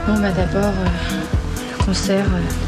D'abord, le concert,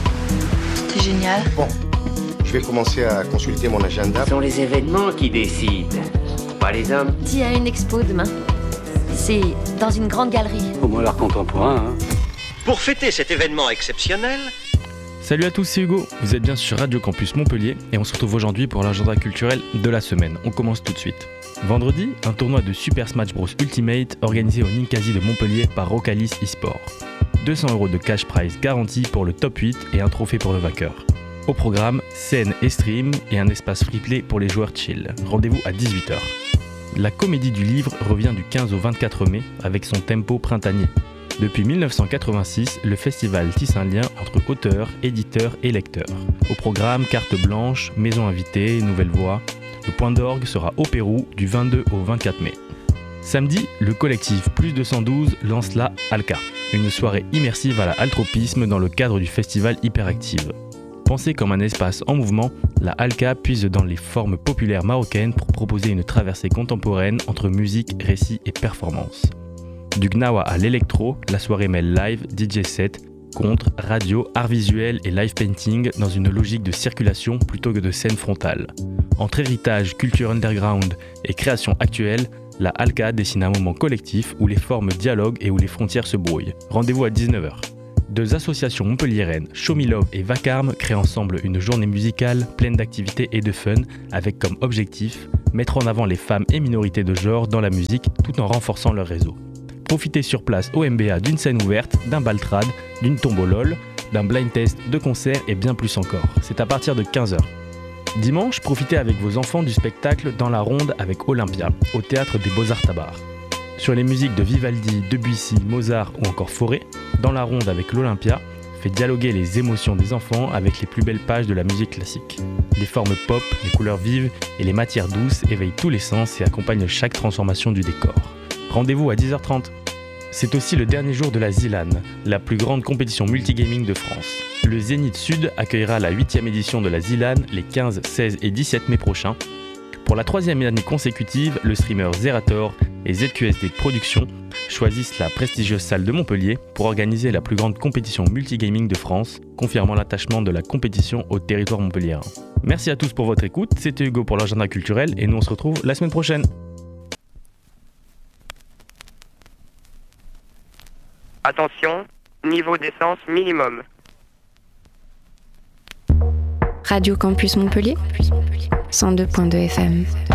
c'était génial. Bon, je vais commencer à consulter mon agenda. Ce sont les événements qui décident, pas les hommes. Il y a une expo demain. C'est dans une grande galerie. Au moins l'art contemporain, hein. Pour fêter cet événement exceptionnel... Salut à tous, c'est Hugo, vous êtes bien sur Radio Campus Montpellier et on se retrouve aujourd'hui pour l'agenda culturel de la semaine. On commence tout de suite. Vendredi, un tournoi de Super Smash Bros Ultimate organisé au Ninkasi de Montpellier par Rocalis eSport. 200 € de cash prize garanti pour le top 8 et un trophée pour le vainqueur. Au programme, scène et stream et un espace free-play pour les joueurs chill. Rendez-vous à 18h. La comédie du livre revient du 15 au 24 mai avec son tempo printanier. Depuis 1986, le festival tisse un lien entre auteurs, éditeurs et lecteurs. Au programme, carte blanche, maison invitée, nouvelle voix. Le point d'orgue sera au Pérou du 22 au 24 mai. Samedi, le collectif Plus 212 lance la Alka, une soirée immersive à la altropisme dans le cadre du festival Hyperactive. Pensée comme un espace en mouvement, la Alka puise dans les formes populaires marocaines pour proposer une traversée contemporaine entre musique, récit et performance. Du gnawa à l'électro, la soirée mêle live, DJ set, contre, radio, art visuel et live painting dans une logique de circulation plutôt que de scène frontale. Entre héritage, culture underground et création actuelle, la Alka dessine un moment collectif où les formes dialoguent et où les frontières se brouillent. Rendez-vous à 19h. Deux associations montpelliéraines, Show Me Love et Vacarme, créent ensemble une journée musicale pleine d'activités et de fun, avec comme objectif mettre en avant les femmes et minorités de genre dans la musique tout en renforçant leur réseau. Profitez sur place au MBA d'une scène ouverte, d'un baltrade, d'une tombolole, d'un blind test, de concerts et bien plus encore. C'est à partir de 15h. Dimanche, profitez avec vos enfants du spectacle Dans la Ronde avec Olympia, au Théâtre des Beaux-Arts Tabar. Sur les musiques de Vivaldi, Debussy, Mozart ou encore Fauré, Dans la Ronde avec l'Olympia fait dialoguer les émotions des enfants avec les plus belles pages de la musique classique. Les formes pop, les couleurs vives et les matières douces éveillent tous les sens et accompagnent chaque transformation du décor. Rendez-vous à 10h30. C'est aussi le dernier jour de la ZILAN, la plus grande compétition multigaming de France. Le Zénith Sud accueillera la 8e édition de la ZILAN les 15, 16 et 17 mai prochains. Pour la 3e année consécutive, le streamer Zerator et ZQSD Productions choisissent la prestigieuse salle de Montpellier pour organiser la plus grande compétition multigaming de France, confirmant l'attachement de la compétition au territoire montpelliérain. Merci à tous pour votre écoute, c'était Hugo pour l'agenda culturel et nous on se retrouve la semaine prochaine. Attention, niveau d'essence minimum. Radio Campus Montpellier, 102.2 FM.